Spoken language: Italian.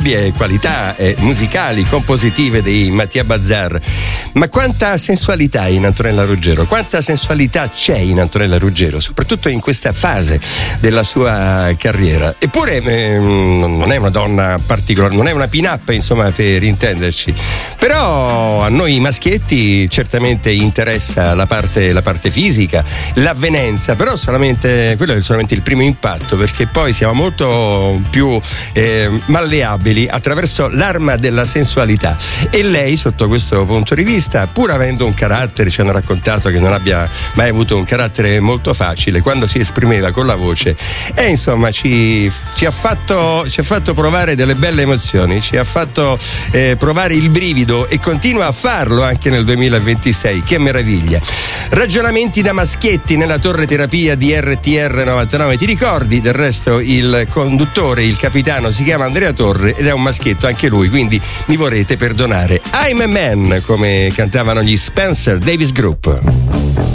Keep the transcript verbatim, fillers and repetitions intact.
indubbie qualità eh, musicali, compositive di Mattia Bazar. Ma quanta sensualità in Antonella Ruggero, quanta sensualità c'è in Antonella Ruggero, soprattutto in questa fase della sua carriera. Eppure eh, non è una donna particolare, non è una pin-up, insomma, per intenderci. Però a noi maschietti certamente interessa la parte, la parte fisica, l'avvenenza, però solamente quello è solamente il primo impatto, perché poi siamo molto più eh, malleabili attraverso l'arma della sensualità. E lei, sotto questo punto di vista, pur avendo un carattere, ci hanno raccontato che non abbia mai avuto un carattere molto facile, quando si esprimeva con la voce, e insomma ci, ci ha fatto ci ha fatto provare delle belle emozioni, ci ha fatto eh, provare il brivido, e continua a farlo anche nel duemilaventisei. Che meraviglia! Ragionamenti da maschietti nella torre terapia di R T R novantanove. Ti ricordi? Del resto il conduttore, il capitano, si chiama Andrea Torre ed è un maschietto anche lui, quindi mi vorrete perdonare. I'm a Man, come cantavano gli Spencer Davis Group.